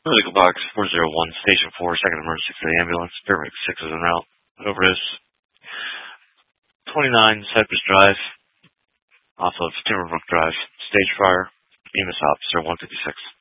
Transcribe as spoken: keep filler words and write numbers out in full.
Medical box four zero one, station four, second emergency for the ambulance. Paramedic six is en route. Overdose twenty-nine, Cypress Drive, off of Timberbrook Drive. Stage fire. E M S officer one fifty-six.